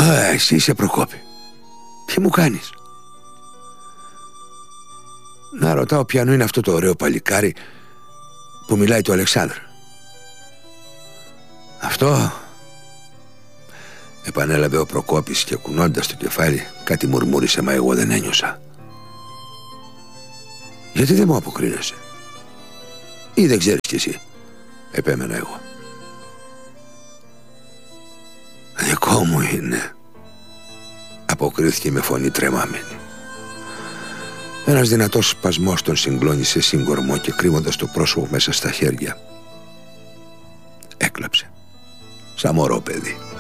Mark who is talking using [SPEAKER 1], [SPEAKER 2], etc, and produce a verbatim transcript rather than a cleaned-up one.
[SPEAKER 1] Α, εσύ είσαι Προκόπη. Τι μου κάνεις? Να ρωτάω ποιανού είναι αυτό το ωραίο παλικάρι που μιλάει του Αλεξάνδρου. Αυτό, επανέλαβε ο Προκόπης και κουνώντας το κεφάλι κάτι μουρμούρισε, μα εγώ δεν ένιωσα. Γιατί δεν μου αποκρίνεσαι? Ή δεν ξέρεις κι εσύ? Επέμενα εγώ. Δικό μου είναι, αποκρίθηκε με φωνή τρεμάμενη. Ένας δυνατός σπασμός τον συγκλώνησε σύγκορμο και κρύβοντας το πρόσωπο μέσα στα χέρια έκλαψε σαν μωρό παιδί.